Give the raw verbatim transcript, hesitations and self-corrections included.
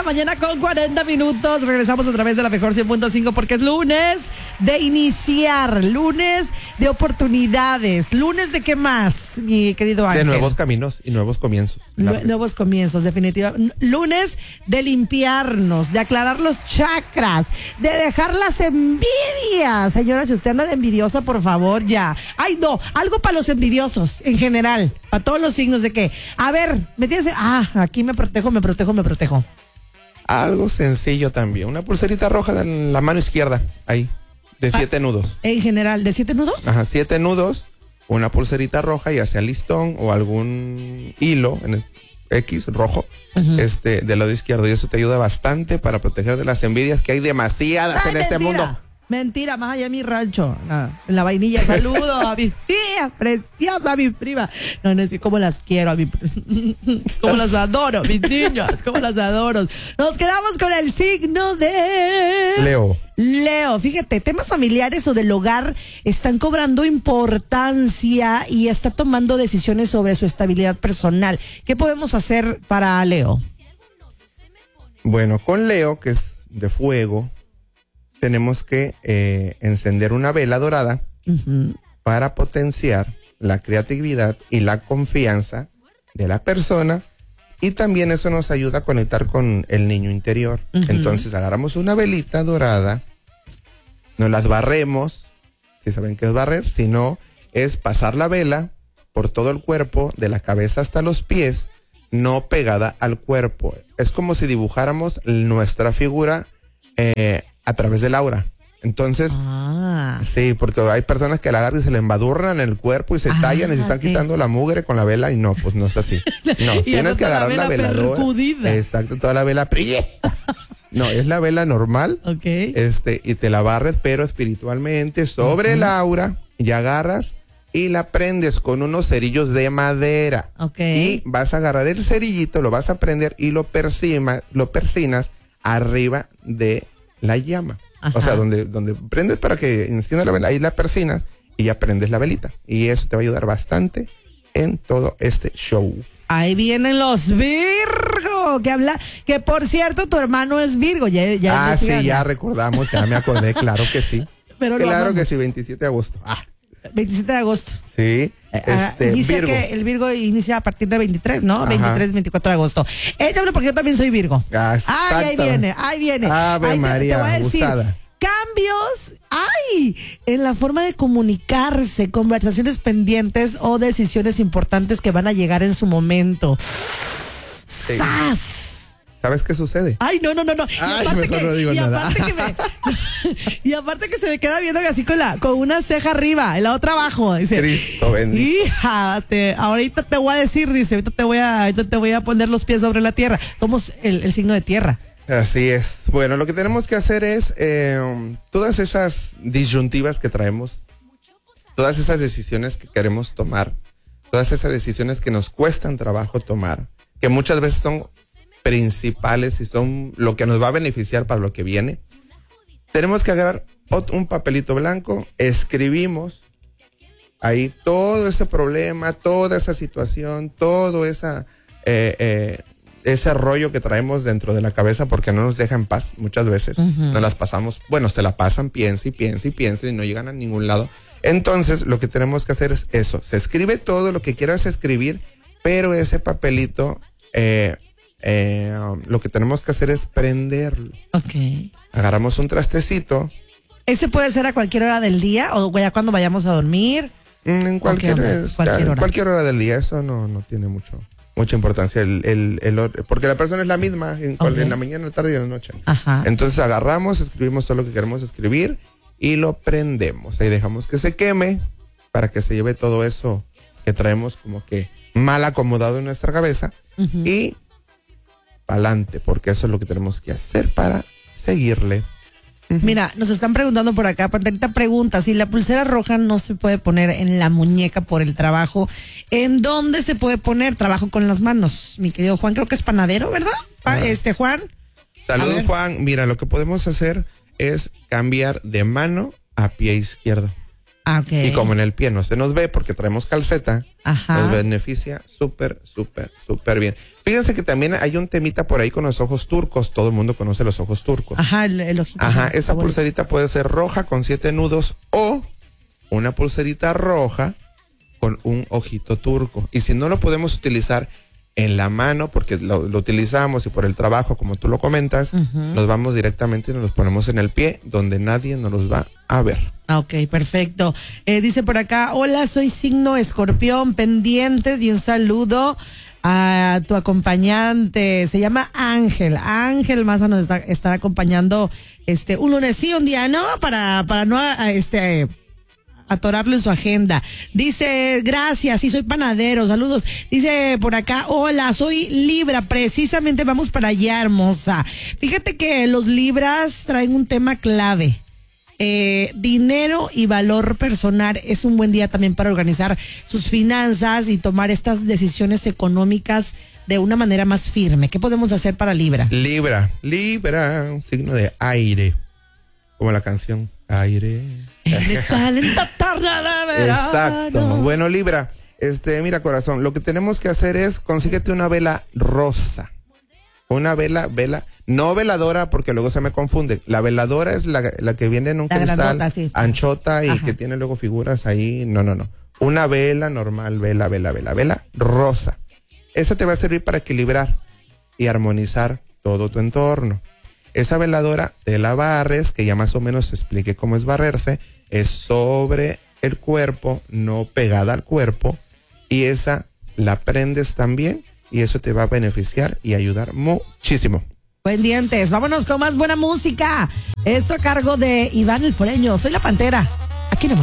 mañana con cuarenta minutos. Regresamos a través de la mejor cien punto cinco porque es lunes de iniciar, lunes de oportunidades, lunes de qué más, mi querido Ángel. De nuevos caminos y nuevos comienzos. Claro. Nuevos comienzos, definitivamente. Lunes de limpiarnos, de aclarar los chakras, de dejar las envidias. Señora, si usted anda de envidiosa, por favor, ya. Ay, no, algo para los envidiosos en general, para todos los signos de que, a ver, me tienes, ah, aquí me protejo, me protejo, me protejo. Algo sencillo también, una pulserita roja en la mano izquierda, ahí, de ah, siete nudos. En general, ¿de siete nudos? Ajá, siete nudos, una pulserita roja, ya sea listón o algún hilo en el X rojo, uh-huh. este, del lado izquierdo, y eso te ayuda bastante para proteger de las envidias, que hay demasiadas Ay, en mentira. este mundo. Mentira, más allá de mi rancho, no, en la vainilla. Saludo a mis tías, preciosa, a mis primas. No, no sé cómo las quiero, a mi, cómo las adoro, mis niños, cómo las adoro. Nos quedamos con el signo de Leo. Leo, fíjate, temas familiares o del hogar están cobrando importancia y está tomando decisiones sobre su estabilidad personal. ¿Qué podemos hacer para Leo? Bueno, con Leo, que es de fuego, tenemos que eh, encender una vela dorada uh-huh. para potenciar la creatividad y la confianza de la persona, y también eso nos ayuda a conectar con el niño interior. Uh-huh. Entonces agarramos una velita dorada, nos las barremos, si saben qué es barrer, si no, es pasar la vela por todo el cuerpo, de la cabeza hasta los pies, no pegada al cuerpo. Es como si dibujáramos nuestra figura eh, a través del aura. Entonces, ah. sí, porque hay personas que la agarran y se le embadurran en el cuerpo y se ah, tallan y se están okay. quitando la mugre con la vela, y no, pues no es así. No, tienes que agarrar la, vela la veladora. Exacto, toda la vela brille. No, es la vela normal. Okay. Este, y te la barres, pero espiritualmente, sobre uh-huh. el aura, y agarras y la prendes con unos cerillos de madera. Okay. Y vas a agarrar el cerillito, lo vas a prender y lo persima, lo persinas arriba de la llama. Ajá. O sea, donde, donde prendes para que encienda la vela, ahí la persinas y ya prendes la velita. Y eso te va a ayudar bastante en todo este show. Ahí vienen los Virgo, que habla, que por cierto, tu hermano es Virgo. Ya, ya ah, sí, ya recordamos, ya me acordé, claro que sí. Pero claro que sí, veintisiete de agosto. Ah. veintisiete de agosto. Sí. Este, dice Virgo. que el Virgo inicia a partir del veintitrés, ¿no? Ajá. veintitrés, veinticuatro de agosto. Échame porque yo también soy Virgo. Ah, ay, ahí viene, ahí viene. Ave ahí María, te, te voy a decir, gustada. Cambios, ay, en la forma de comunicarse, conversaciones pendientes o decisiones importantes que van a llegar en su momento. Sí. ¡Sas! ¿Sabes qué sucede? Ay, no, no, no, no. Y Ay, aparte mejor que, no digo y nada. aparte que me, y aparte que se me queda viendo así con la, con una ceja arriba, y la otra abajo. Dice, Cristo bendito. Hija, te, ahorita te voy a decir, dice, ahorita te voy a, ahorita te voy a poner los pies sobre la tierra. Somos el, el signo de tierra. Así es. Bueno, lo que tenemos que hacer es eh, todas esas disyuntivas que traemos, todas esas decisiones que queremos tomar, todas esas decisiones que nos cuestan trabajo tomar, que muchas veces son principales y son lo que nos va a beneficiar para lo que viene. Tenemos que agarrar un papelito blanco, escribimos ahí todo ese problema, toda esa situación, todo esa eh, eh, ese rollo que traemos dentro de la cabeza, porque no nos deja en paz muchas veces. Uh-huh. Nos las pasamos, bueno, se la pasan, piensa y piensa y piensa y no llegan a ningún lado. Entonces, lo que tenemos que hacer es eso. Se escribe todo lo que quieras escribir, pero ese papelito, eh, eh, um, lo que tenemos que hacer es prenderlo. Ok. Agarramos un trastecito. ¿Este puede ser a cualquier hora del día o ya cuando vayamos a dormir? Mm, en cualquier, okay, cualquier, hora. cualquier hora del día. Eso no, no tiene mucho... mucha importancia, el, el, el, porque la persona es la misma en, okay. en la mañana, en la tarde y en la noche. Ajá. Entonces agarramos, escribimos todo lo que queremos escribir y lo prendemos. Ahí dejamos que se queme para que se lleve todo eso que traemos como que mal acomodado en nuestra cabeza. Uh-huh. Y pa'lante, porque eso es lo que tenemos que hacer para seguirle. Uh-huh. Mira, nos están preguntando por acá, Panterita pregunta, si la pulsera roja no se puede poner en la muñeca por el trabajo, ¿en dónde se puede poner? Trabajo con las manos, mi querido Juan, creo que es panadero, ¿verdad? Ah. Este, Juan. Saludos, Juan. Mira, lo que podemos hacer es cambiar de mano a pie izquierdo. Ah, okay. Y como en el pie no se nos ve porque traemos calceta, Ajá. nos beneficia súper, súper, súper bien. Fíjense que también hay un temita por ahí con los ojos turcos. Todo el mundo conoce los ojos turcos. Ajá, el, el ojito. Ajá, esa pulserita puede ser roja con siete nudos o una pulserita roja con un ojito turco. Y si no lo podemos utilizar en la mano, porque lo, lo utilizamos y por el trabajo, como tú lo comentas, uh-huh. nos vamos directamente y nos los ponemos en el pie, donde nadie nos los va a ver. Ok, perfecto. Eh, dice por acá, hola, soy signo escorpión, pendientes y un saludo a tu acompañante. Se llama Ángel. Ángel Maza nos está, está acompañando este un lunes sí, un día no, para, para no este atorarlo en su agenda. Dice, gracias, sí, soy panadero, saludos. Dice por acá, hola, soy Libra, precisamente vamos para allá, hermosa. Fíjate que los Libras traen un tema clave. Eh, dinero y valor personal. Es un buen día también para organizar sus finanzas y tomar estas decisiones económicas de una manera más firme. ¿Qué podemos hacer para Libra? Libra, Libra, un signo de aire, como la canción Aire. Exacto. Bueno, Libra, este, mira, corazón, lo que tenemos que hacer es consíguete una vela rosa. Una vela, vela, no veladora porque luego se me confunde. La veladora es la, la que viene en un la cristal grandota, sí. anchota y Ajá. que tiene luego figuras ahí. No, no, no. Una vela normal, vela, vela, vela, vela rosa. Esa te va a servir para equilibrar y armonizar todo tu entorno. Esa veladora te la barres, que ya más o menos expliqué cómo es barrerse, es sobre el cuerpo, no pegada al cuerpo, y esa la prendes también. Y eso te va a beneficiar y ayudar muchísimo. Pendientes, vámonos con más buena música. Esto a cargo de Iván el Foreño. Soy la Pantera. Aquí nomás.